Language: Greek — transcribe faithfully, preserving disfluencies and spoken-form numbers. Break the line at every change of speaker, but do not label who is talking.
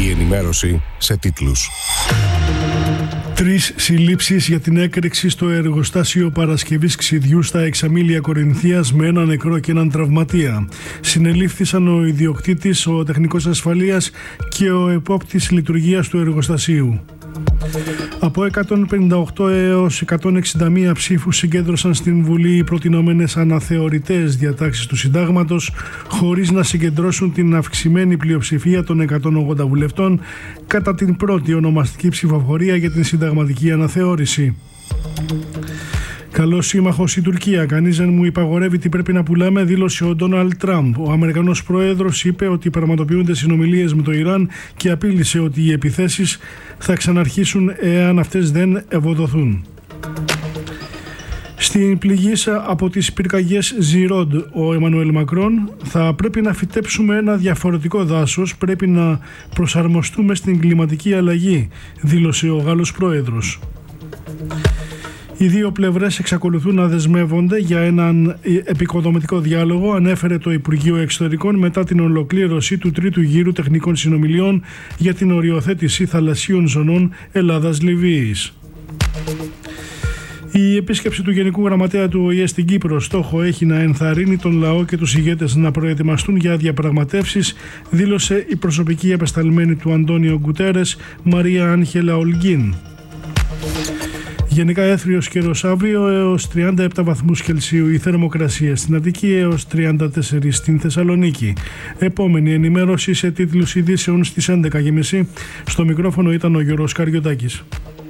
Η ενημέρωση σε τίτλους.
Τρεις συλλήψεις για την έκρηξη στο εργοστάσιο παρασκευής ξυδιού στα Εξαμήλια Κορινθίας με έναν νεκρό και έναν τραυματία. Συνελήφθησαν ο ιδιοκτήτης, ο τεχνικός ασφαλείας και ο επόπτης λειτουργίας του εργοστασίου. Από εκατόν πενήντα οκτώ έως εκατόν εξήντα μία ψήφους συγκέντρωσαν στην Βουλή οι προτινόμενες αναθεωρητές διατάξεις του Συντάγματος, χωρίς να συγκεντρώσουν την αυξημένη πλειοψηφία των εκατόν ογδόντα βουλευτών κατά την πρώτη ονομαστική ψηφοφορία για την συνταγματική αναθεώρηση. Καλός σύμμαχος η Τουρκία. Κανείς δεν μου υπαγορεύει τι πρέπει να πουλάμε, δήλωσε ο Ντόναλντ Τραμπ. Ο Αμερικανός πρόεδρος είπε ότι πραγματοποιούνται συνομιλίες με το Ιράν και απείλησε ότι οι επιθέσεις θα ξαναρχίσουν εάν αυτές δεν ευοδοθούν. Στην πληγήσα από τις πυρκαγιές Ζιρόντ, ο Εμμανουέλ Μακρόν: θα πρέπει να φυτέψουμε ένα διαφορετικό δάσος, πρέπει να προσαρμοστούμε στην κλιματική αλλαγή, δήλωσε ο Γάλλος πρόεδρος. Οι δύο πλευρές εξακολουθούν να δεσμεύονται για έναν επικοδομητικό διάλογο, ανέφερε το Υπουργείο Εξωτερικών μετά την ολοκλήρωση του τρίτου γύρου τεχνικών συνομιλιών για την οριοθέτηση θαλασσίων ζωνών Ελλάδας-Λιβύης. Η επίσκεψη του Γενικού Γραμματέα του Ο Η Ε στην Κύπρο στόχο έχει να ενθαρρύνει τον λαό και τους ηγέτες να προετοιμαστούν για διαπραγματεύσεις, δήλωσε η προσωπική επεσταλμένη του Αντώνιο Γκουτέρες, Μαρία Άγχελα Ολγκίν. Γενικά έθριος καιρός αύριο έως τριάντα επτά βαθμούς Κελσίου, η θερμοκρασία στην Αττική έως τριάντα τέσσερα στην Θεσσαλονίκη. Επόμενη ενημέρωση σε τίτλους ειδήσεων στις έντεκα και μισή. Στο μικρόφωνο ήταν ο Γιώργος Καριωτάκης.